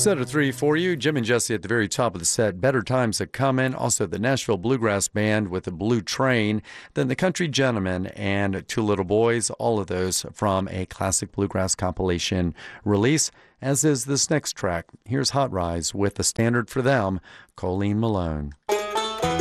Set of three for you. Jim and Jesse at the very top of the set. Better Times Are Coming. Also, the Nashville Bluegrass Band with the Blue Train. Then the Country Gentlemen and Two Little Boys. All of those from a classic bluegrass compilation release, as is this next track. Here's Hot Rise with the standard for them, Colleen Malone.